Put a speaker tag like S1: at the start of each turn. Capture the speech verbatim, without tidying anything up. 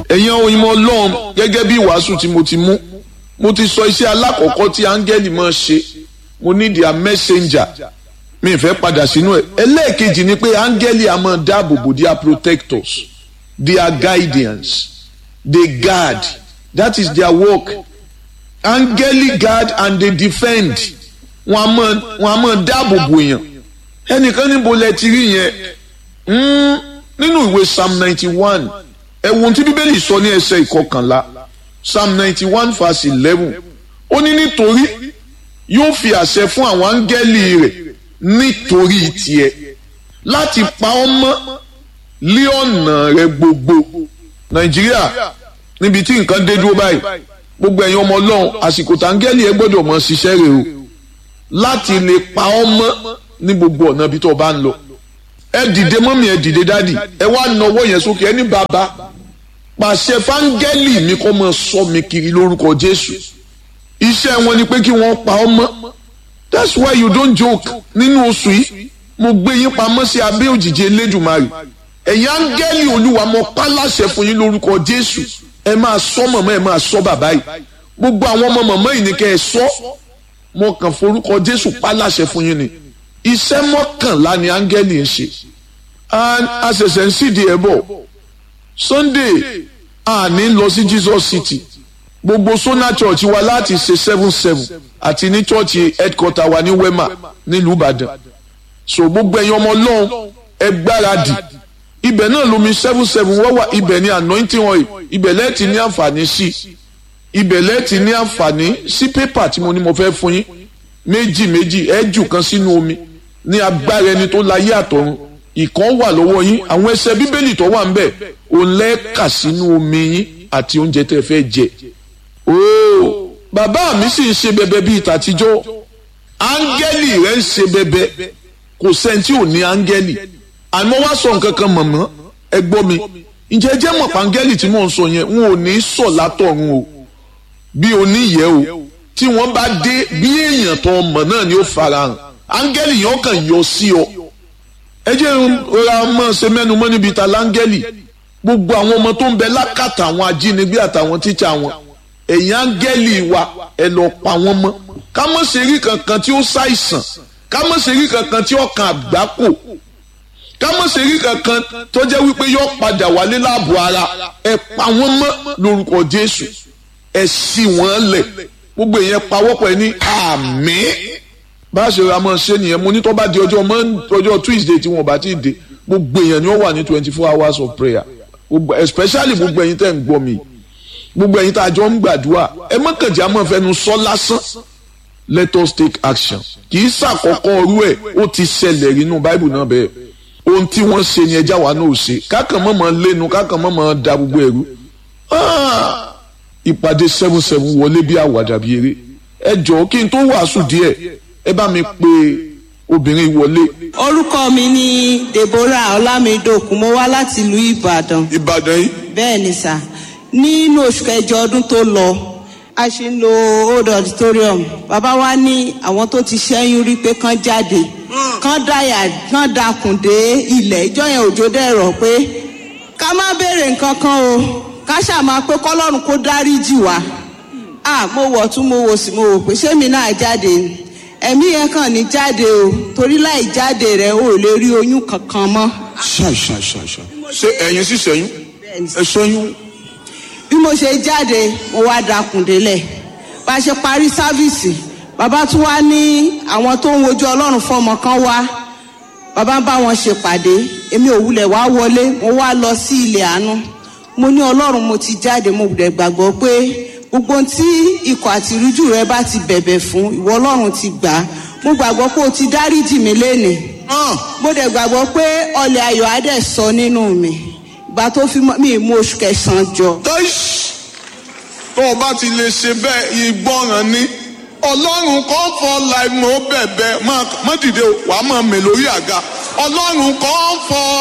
S1: ẹ̀yin òyìnbó Ọlọ́run gẹ́gẹ́ bí ìwàásù tí mo ti mú mo ti sọ iṣẹ́ alákọ̀ọ́kọ́ tí áńgẹ́lì máa ṣe mo ní their messenger mi fẹ́ padà sínú ẹ̀ ẹlẹ́ẹ̀kejì ni pé áńgẹ́lì a máa dáàbò bò their protectors their guardians they guard that is their work áńgẹ́lì guard and they defend wọn a máa wọn a máa dáàbò bò èèyàn ẹnìkan níbo lẹ ti rí yẹn nínú ìwé psalm ninety one ẹ̀wọ̀n tí bíbélì sọ ní ẹsẹ̀ ìkọkànlá psalm ninety one verse eleven ó ní nítorí yóò fi àṣẹ fún àwọn áńgẹ́lì rẹ̀ nítorí tiẹ̀ láti pa ọ́ mọ́ lé ọ̀nà rẹ̀ gbogbo nàìjíríà níbi tí nǹkan dé dúró báyìí gbogbo ẹ̀yin ọmọ ọlọ́run àsìkò tàǹgẹ́lì ẹ gbọ́dọ̀ mọ̀ ṣiṣẹ́ rẹ̀ o láti lè pa ọ́ mọ́ ní gbogbo ọ̀nà ibi tó bá ń lọ ẹ dìde mọ́mì ẹ dìde dádì ẹ wá nawọ́ yẹn sókè ẹ ní bàbá pàṣẹ fáńgẹ́lì mi kó máa ṣọ́ mi kiri lórúkọ jésù iṣẹ́ wọn ni pé kí wọ́n pa ọ́ mọ́ that's why you don't joke nínú oṣù yìí mo gbé yín pamọ́ sí abẹ́ òjìji elédùmarè ẹ̀yin áńgẹ́lì olúwa mo pa láṣẹ fún yín lórúkọ jésù ẹ máa ṣọ́ mọ̀mọ́ ẹ máa ṣọ́ bàbá yìí gbogbo àwọn ọmọ mọ̀mọ́ yìí ni kẹ́ ẹ ṣọ́ mo kàn forúkọ jésù pa láṣẹ fún yín ni iṣẹ́ mọ́kànlá ni áńgẹ́lì ń ṣe and àṣẹ̀ṣẹ̀ ń sídìí ẹ̀ bọ̀ sunday a ní lọ sí jesus city gbogbo sona church wa láti ṣe seven seven àti ní church headquarter wa ní wema nílùú ìbàdàn so gbogbo ẹ̀yin ọmọ ọlọ́run ẹ gbáradì ibẹ̀ náà lomi seven seven wọ́n wà ibẹ̀ ní anointing oil ibẹ̀ lẹ́ẹ̀tì ní àǹfààní sí ibẹ̀ lẹ́ẹ̀tì ní àǹfààní sí pépà tí mo ní mo fẹ́ fún yín méjì méjì ẹ jù kan sínú omi ní agbára ẹni tó láyé àtọ̀run ìkan wà lọ́wọ́ yín àwọn ẹsẹ̀ bíbélì tó wà ń bẹ̀ òun lẹ́ẹ̀ka sínú omi yín àti oúnjẹ tẹ́ fẹ́ jẹ ooo bàbá mi sì ń ṣe bẹbẹ bíi tàtijọ́ áńgẹ́lì rẹ̀ ń ṣe bẹbẹ kò sẹ́ni tí ò ní áńgẹ́lì àmọ́ wá sọ nǹkan kan mọ̀mọ́ ẹ gbọ́ mi ǹjẹ́ jẹ́ mọ̀ páńgẹ́lì tí mò ń sọ yẹn wọn ò ní sọ látọ̀run o bí oníyẹ̀ o tí wọ́n bá dé bí èèyàn tó mọ̀ náà ni ó farahàn áńgẹ́lì yẹn kàn yọ sí ọ ẹ jẹ́ ra mọ́ ṣe mẹ́nu mọ́ níbi ta láńgẹ́lì gbogbo àwọn ọmọ tó ń bẹ lákàtà àwọn ajínigbé àtàwọn tíṣà wọn ẹ̀yin áńgẹ́lì wa ẹ lọ pa wọ́n mọ́ ká mọ̀ ṣe rí kankan tí ó ṣàìsàn ká mọ̀ ṣe rí kankan tí ó kan àgbákò ká mọ̀ ṣe rí kankan tó jẹ́ wípé yóò padà wálé láàbò ara ẹ pa wọ́n mọ́ lórúkọ jésù ẹ ṣí wọ́n lẹ̀ gbogbo èèyàn pawọ́pọ̀ ẹ ní àmín bá a ṣe ra mọ́ ṣe nìyẹn mo ní tó bá di ọjọ́ mọ́ ọjọ́ tuesday tí wọ́n bá ti dé gbogbo èèyàn ni ó wà ní twenty four hours of prayer especially gbogbo ẹ̀yin tẹ́ ń gbọ́ mi gbogbo ẹ̀yin tá a jọ ń gbàdúrà ẹ mọ́kànjá mọ́ fẹnu sọ lásán let us take action kì í ṣàkọ́kọ́ ọrú ẹ̀ ó ti ṣẹlẹ̀ nínú báìbù náà bẹ́ẹ̀ ohun tí wọ́n ṣe ni ẹja wa náà ṣe kákan mọ́ mọ́ lẹ́nu kákan mọ́ mọ́ da gbogbo ẹ̀rú ìpàdé seven seven wọlé bí àwàdà bí eré ẹ jọ̀ọ́ kí n tó wàásù díẹ̀ ẹ bá mi pe obìnrin wọlé.
S2: orúkọ mi ni Deborah Ọlámídòkun mo wá láti ìlú Ìbàdàn.
S1: Ìbàdàn yìí.
S2: bẹ́ẹ̀ ni sà nínú oṣù kẹjọ ọdún tó lọ a ṣe ń lo old auditorium bàbá wa ní àwọn tó ti ṣẹ́yún rí pé kán jáde kán dáyà kán dakùn dé ilẹ̀ ìjọ yẹn òjò dẹ̀rọ̀ pé ká má béèrè nǹkan kan o ká ṣàmà pé kọ́lọ́run kó dáríjì wá à mo wọ̀ tún mo wò sí mo wò pé ṣé mi náà jáde ni ẹ̀mí yẹn kàn ní jáde o torí láì jáde rẹ̀ o ò lè rí oyún kankan mọ́.
S1: ṣáì ṣáì ṣáì ṣáì ṣé ẹ̀yin sì ṣẹ́yún ẹ ṣẹ́yún.
S2: bí mo ṣe jáde mo wá dakùn délẹ̀ bá a ṣe parí sáfíìsì bàbá tún wá ní àwọn tó ń wojú ọlọ́run fọmọ kan wá bàbá ń bá wọn ṣe pàdé èmi ò wulẹ̀ wá wọlé mo wá lọ sí ilé àánú mo ní ọlọ́run mo ti jáde mo dẹ̀ gbàgbọ́ pé gbogbo tí ikọ̀ àti ìrújú rẹ bá ti bẹ̀bẹ̀ fún ìwọ ọlọ́run ti gbà á mo gbàgbọ́ pé o ti dáríjì mí lénìí mo dẹ̀ gbàgbọ́ pé ọlẹ̀ ayọ̀ á dẹ̀ sọ nínú mi ìgbà tó fi mí mú oṣù kẹsàn-án jọ.
S1: tó o bá ti lè ṣe bẹ́ẹ̀ ìgbọràn ni ọlọ́run kan fọ́ láì mọ́ bẹ̀bẹ̀ má dìde wàá mọ̀ mí lórí àga ọlọ́run kan fọ́.